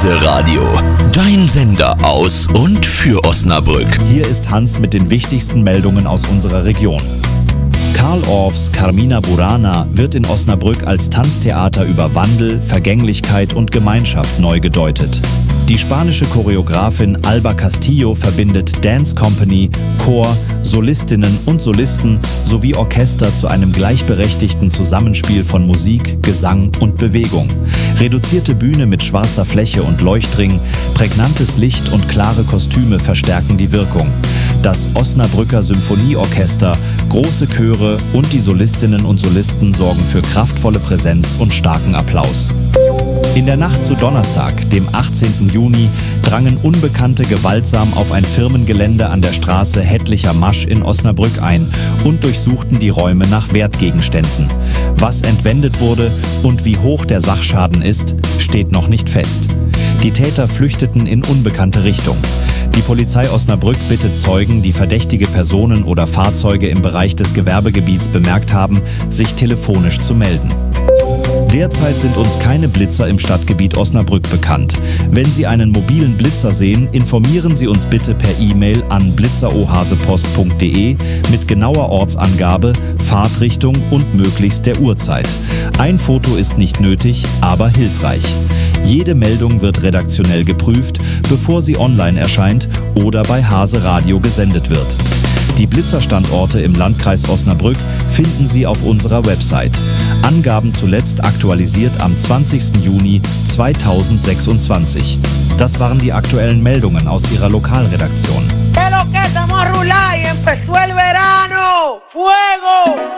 Hase Radio, dein Sender aus und für Osnabrück. Hier ist Hans mit den wichtigsten Meldungen aus unserer Region. Karl Orffs Carmina Burana wird in Osnabrück als Tanztheater über Wandel, Vergänglichkeit und Gemeinschaft neu gedeutet. Die spanische Choreografin Alba Castillo verbindet Dance Company, Chor, Solistinnen und Solisten sowie Orchester zu einem gleichberechtigten Zusammenspiel von Musik, Gesang und Bewegung. Reduzierte Bühne mit schwarzer Fläche und Leuchtring, prägnantes Licht und klare Kostüme verstärken die Wirkung. Das Osnabrücker Symphonieorchester, große Chöre und die Solistinnen und Solisten sorgen für kraftvolle Präsenz und starken Applaus. In der Nacht zu Donnerstag, dem 18. Juni, drangen Unbekannte gewaltsam auf ein Firmengelände an der Straße Hettlicher-Masch in Osnabrück ein und durchsuchten die Räume nach Wertgegenständen. Was entwendet wurde und wie hoch der Sachschaden ist, steht noch nicht fest. Die Täter flüchteten in unbekannte Richtung. Die Polizei Osnabrück bittet Zeugen, die verdächtige Personen oder Fahrzeuge im Bereich des Gewerbegebiets bemerkt haben, sich telefonisch zu melden. Derzeit sind uns keine Blitzer im Stadtgebiet Osnabrück bekannt. Wenn Sie einen mobilen Blitzer sehen, informieren Sie uns bitte per E-Mail an blitzerohasepost.de mit genauer Ortsangabe, Fahrtrichtung und möglichst der Uhrzeit. Ein Foto ist nicht nötig, aber hilfreich. Jede Meldung wird redaktionell geprüft, bevor sie online erscheint oder bei Hase Radio gesendet wird. Die Blitzerstandorte im Landkreis Osnabrück finden Sie auf unserer Website. Angaben zuletzt aktualisiert am 20. Juni 2026. Das waren die aktuellen Meldungen aus Ihrer Lokalredaktion.